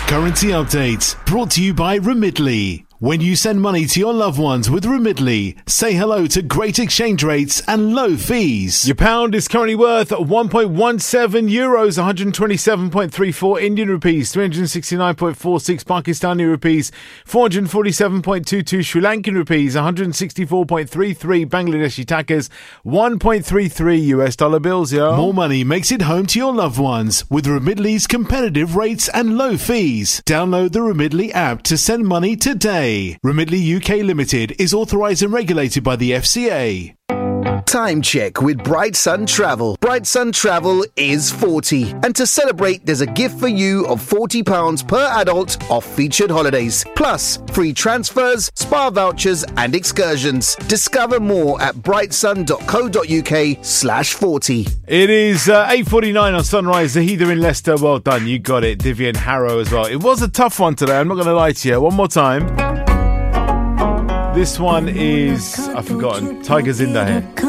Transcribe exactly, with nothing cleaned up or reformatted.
Currency update brought to you by Remitly. When you send money to your loved ones with Remitly, say hello to great exchange rates and low fees. Your pound is currently worth one point one seven euros, one hundred twenty-seven point three four Indian rupees, three hundred sixty-nine point four six Pakistani rupees, four hundred forty-seven point two two Sri Lankan rupees, one hundred sixty-four point three three Bangladeshi takas, one point three three U S dollar bills, yo. More money makes it home to your loved ones with Remitly's competitive rates and low fees. Download the Remitly app to send money today. Remitly U K Limited is authorised and regulated by the F C A. Time check with Bright Sun Travel. Bright Sun Travel is forty. And to celebrate, there's a gift for you of forty pounds per adult off featured holidays. Plus, free transfers, spa vouchers and excursions. Discover more at brightsun.co.uk slash 40. It is uh, eight forty-nine on Sunrise. Zahida in Leicester. Well done. You got it. Vivian Harrow as well. It was a tough one today. I'm not going to lie to you. One more time. This one is, I've forgotten, Tiger's in there.